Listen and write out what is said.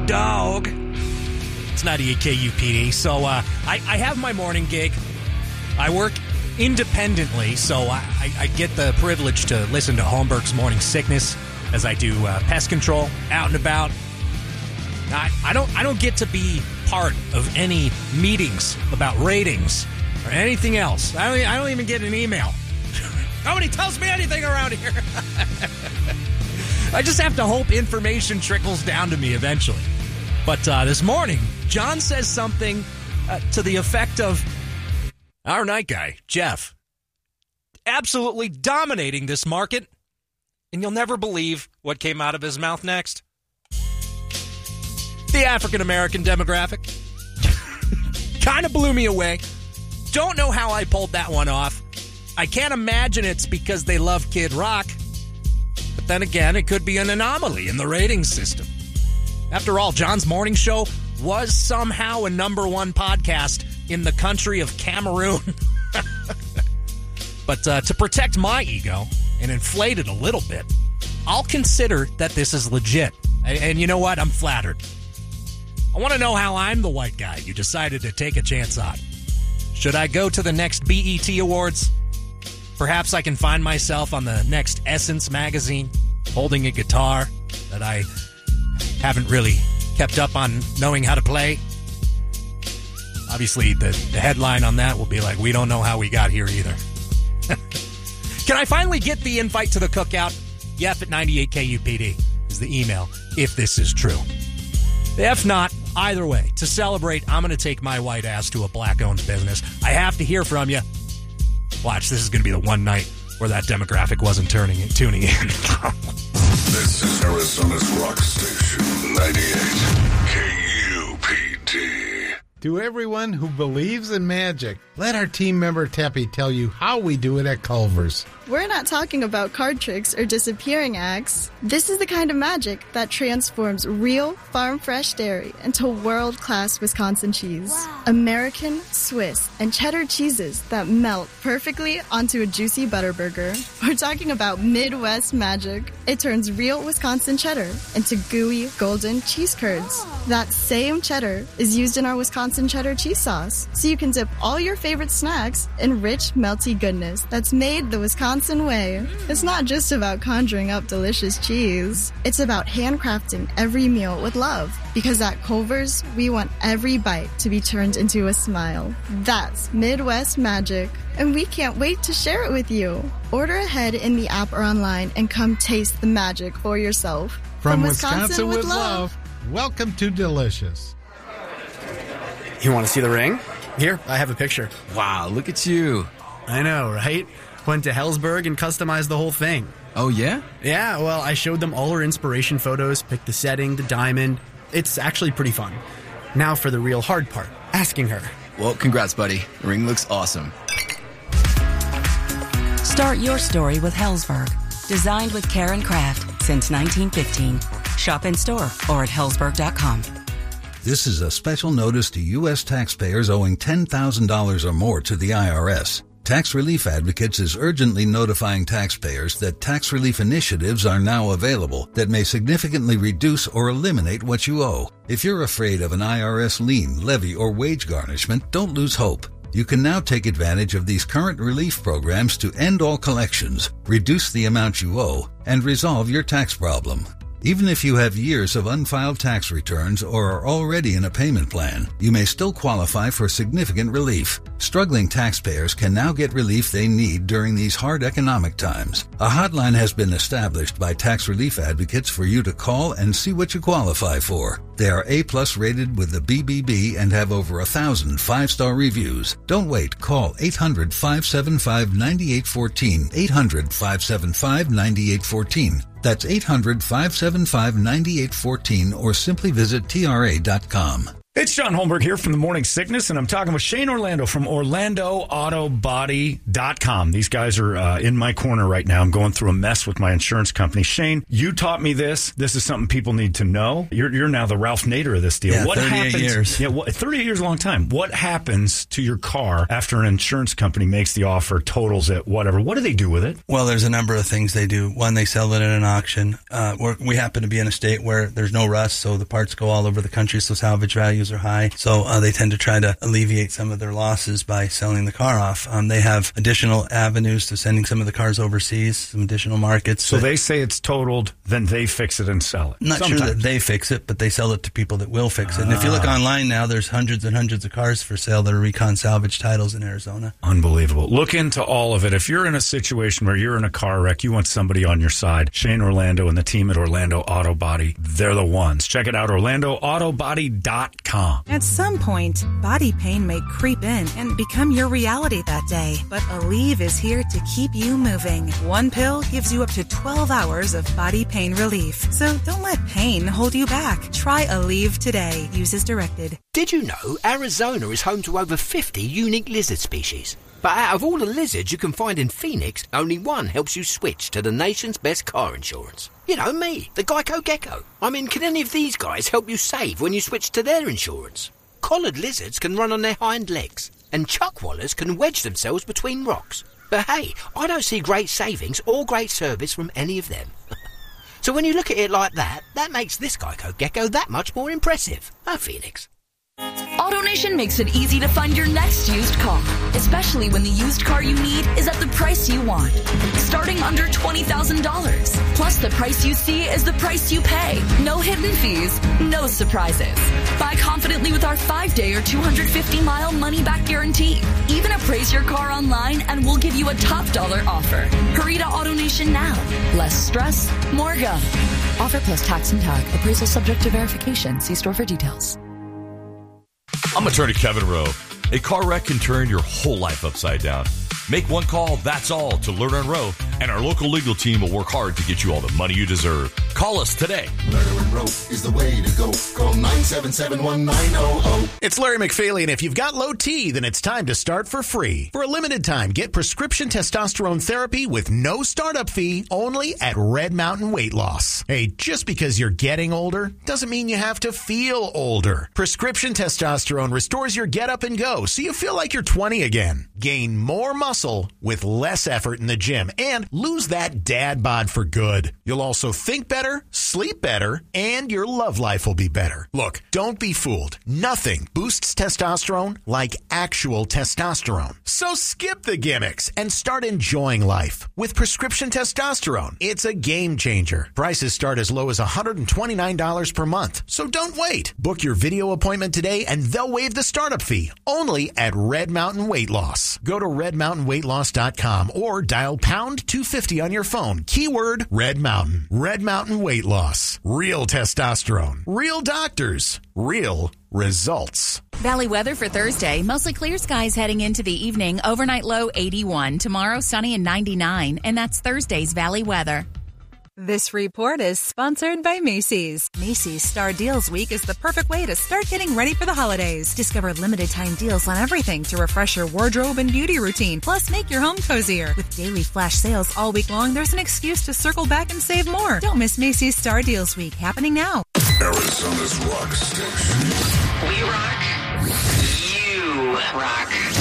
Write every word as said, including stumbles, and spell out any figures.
dog. It's ninety-eight K U P D. So uh, I, I have my morning gig. I work independently, so I, I, I get the privilege to listen to Holmberg's Morning Sickness as I do uh, pest control out and about. I, I don't I don't get to be part of any meetings about ratings or anything else. I don't, I don't even get an email. Nobody tells me anything around here. I just have to hope information trickles down to me eventually. But uh, this morning, John says something uh, to the effect of, our night guy, Jeff, absolutely dominating this market, and you'll never believe what came out of his mouth next. The African-American demographic kind of blew me away. Don't know how I pulled that one off. I can't imagine it's because they love Kid Rock. But then again, it could be an anomaly in the ratings system. After all, John's morning show was somehow a number one podcast in the country of Cameroon. But uh, to protect my ego and inflate it a little bit, I'll consider that this is legit. And, and you know what? I'm flattered. I want to know how I'm the white guy you decided to take a chance on. Should I go to the next B E T Awards? Perhaps I can find myself on the next Essence magazine, holding a guitar that I haven't really kept up on knowing how to play. Obviously, the, the headline on that will be like, we don't know how we got here either. Can I finally get the invite to the cookout? Yep at ninety-eight K U P D is the email, if this is true. If not, either way, to celebrate, I'm going to take my white ass to a black-owned business. I have to hear from you. Watch, this is going to be the one night where that demographic wasn't turning in, tuning in. This is Arizona's rock station, ninety-eight K U P D. To everyone who believes in magic, let our team member Teppy tell you how we do it at Culver's. We're not talking about card tricks or disappearing acts. This is the kind of magic that transforms real, farm-fresh dairy into world-class Wisconsin cheese. Wow. American, Swiss, and cheddar cheeses that melt perfectly onto a juicy butter burger. We're talking about Midwest magic. It turns real Wisconsin cheddar into gooey, golden cheese curds. That same cheddar is used in our Wisconsin cheddar cheese sauce, so you can dip all your favorite snacks in rich, melty goodness that's made the Wisconsin way. It's not just about conjuring up delicious cheese. It's about handcrafting every meal with love. Because at Culver's, we want every bite to be turned into a smile. That's Midwest magic. And we can't wait to share it with you. Order ahead in the app or online and come taste the magic for yourself. From, From Wisconsin, Wisconsin with, with love, welcome to Delicious. You want to see the ring? Here, I have a picture. Wow, look at you. I know, right? Went to Helzberg and customized the whole thing. Oh, yeah? Yeah, well, I showed them all our inspiration photos, picked the setting, the diamond. It's actually pretty fun. Now for the real hard part, asking her. Well, congrats, buddy. The ring looks awesome. Start your story with Helzberg. Designed with care and craft since nineteen fifteen. Shop in store or at helzberg dot com. This is a special notice to U S taxpayers owing ten thousand dollars or more to the I R S. Tax Relief Advocates is urgently notifying taxpayers that tax relief initiatives are now available that may significantly reduce or eliminate what you owe. If you're afraid of an I R S lien, levy, or wage garnishment, don't lose hope. You can now take advantage of these current relief programs to end all collections, reduce the amount you owe, and resolve your tax problem. Even if you have years of unfiled tax returns or are already in a payment plan, you may still qualify for significant relief. Struggling taxpayers can now get relief they need during these hard economic times. A hotline has been established by Tax Relief Advocates for you to call and see what you qualify for. They are A-plus rated with the B B B and have over a thousand five-star reviews. Don't wait. Call eight hundred, five seven five, nine eight one four, eight hundred, five seven five, nine eight one four. That's eight hundred, five seven five, nine eight one four or simply visit T R A dot com. It's John Holmberg here from the Morning Sickness, and I'm talking with Shane Orlando from Orlando Auto Body dot com. These guys are uh, in my corner right now. I'm going through a mess with my insurance company. Shane, you taught me this. This is something people need to know. You're, you're now the Ralph Nader of this deal. Yeah, what thirty-eight happens, years. Yeah, what, thirty-eight years is a long time. What happens to your car after an insurance company makes the offer, totals it, whatever? What do they do with it? Well, there's a number of things they do. One, they sell it at an auction. Uh, we're, we happen to be in a state where there's no rust, so the parts go all over the country, so salvage values are high. So uh, they tend to try to alleviate some of their losses by selling the car off. Um, they have additional avenues to sending some of the cars overseas, some additional markets. So they say it's totaled, then they fix it and sell it. Not Sometimes. sure that they fix it, but they sell it to people that will fix it. And if you look online now, there's hundreds and hundreds of cars for sale that are recon salvage titles in Arizona. Unbelievable. Look into all of it. If you're in a situation where you're in a car wreck, you want somebody on your side, Shane Orlando and the team at Orlando Auto Body, they're the ones. Check it out, Orlando Auto Body dot com. At some point, body pain may creep in and become your reality that day. But Aleve is here to keep you moving. One pill gives you up to twelve hours of body pain relief. So don't let pain hold you back. Try Aleve today. Use as directed. Did you know Arizona is home to over fifty unique lizard species? But out of all the lizards you can find in Phoenix, only one helps you switch to the nation's best car insurance. You know, me, the Geico Gecko. I mean, can any of these guys help you save when you switch to their insurance? Collared lizards can run on their hind legs, and chuckwallers can wedge themselves between rocks. But hey, I don't see great savings or great service from any of them. So when you look at it like that, that makes this Geico Gecko that much more impressive. Huh, Phoenix? AutoNation makes it easy to find your next used car, especially when the used car you need is at the price you want. Starting under twenty thousand dollars. Plus, the price you see is the price you pay. No hidden fees, no surprises. Buy confidently with our five-day or two hundred fifty mile money-back guarantee. Even appraise your car online and we'll give you a top dollar offer. Hurry to AutoNation now. Less stress, more go. Offer plus tax and tag. Appraisal subject to verification. See store for details. I'm attorney Kevin Rowe. A car wreck can turn your whole life upside down. Make one call, that's all, to Lerner and Rowe, and our local legal team will work hard to get you all the money you deserve. Call us today. Lerner and Rowe is the way to go. Call nine seven seven, one nine zero zero. It's Larry McFeely, and if you've got low T, then it's time to start for free. For a limited time, get prescription testosterone therapy with no startup fee only at Red Mountain Weight Loss. Hey, just because you're getting older doesn't mean you have to feel older. Prescription testosterone restores your get up and go so you feel like you're twenty again. Gain more muscle with less effort in the gym and lose that dad bod for good. You'll also think better, sleep better, and your love life will be better. Look, don't be fooled. Nothing boosts testosterone like actual testosterone. So skip the gimmicks and start enjoying life with prescription testosterone. It's a game changer. Prices start as low as one hundred twenty-nine dollars per month. So don't wait. Book your video appointment today and they'll waive the startup fee only at Red Mountain Weight Loss. Go to red mountain weight loss dot com or dial pound two fifty on your phone. Keyword Red Mountain. Red Mountain Weight Loss. Real testosterone. Real doctors. Real results. Valley weather for Thursday. Mostly clear skies heading into the evening. Overnight low eighty-one. Tomorrow sunny and ninety-nine. And that's Thursday's Valley weather. This report is sponsored by Macy's. Macy's Star Deals Week is the perfect way to start getting ready for the holidays. Discover limited time deals on everything to refresh your wardrobe and beauty routine. Plus, make your home cozier. With daily flash sales all week long, there's an excuse to circle back and save more. Don't miss Macy's Star Deals Week, happening now. Arizona's rock station. We rock. You rock.